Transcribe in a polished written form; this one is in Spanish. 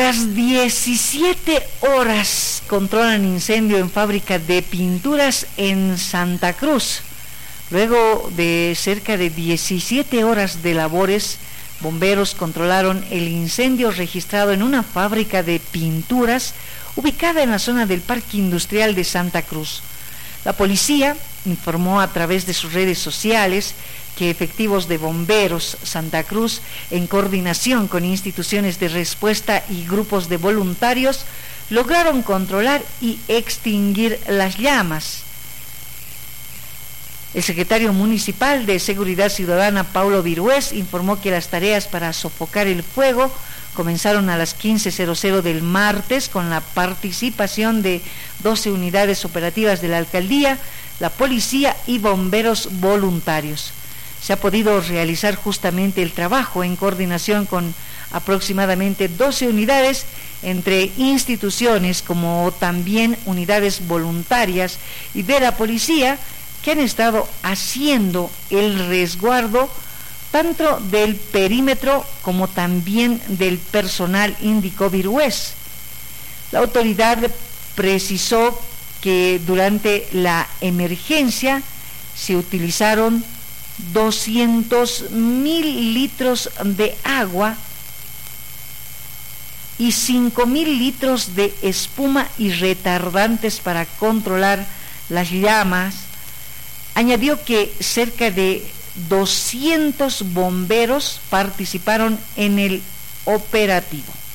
Tras 17 horas controlan incendio en fábrica de pinturas en Santa Cruz. Luego de cerca de 17 horas de labores, bomberos controlaron el incendio registrado en una fábrica de pinturas ubicada en la zona del Parque Industrial de Santa Cruz. La policía informó a través de sus redes sociales que efectivos de Bomberos Santa Cruz, en coordinación con instituciones de respuesta y grupos de voluntarios, lograron controlar y extinguir las llamas. El secretario municipal de Seguridad Ciudadana, Paulo Virués, informó que las tareas para sofocar el fuego comenzaron a las 15:00 del martes con la participación de 12 unidades operativas de la alcaldía, la policía y bomberos voluntarios. Se ha podido realizar justamente el trabajo en coordinación con aproximadamente 12 unidades entre instituciones como también unidades voluntarias y de la policía que han estado haciendo el resguardo tanto del perímetro como también del personal, indicó Virués. La autoridad precisó que durante la emergencia se utilizaron 200.000 litros de agua y 5.000 litros de espuma y retardantes para controlar las llamas. Añadió que cerca de 200 bomberos participaron en el operativo.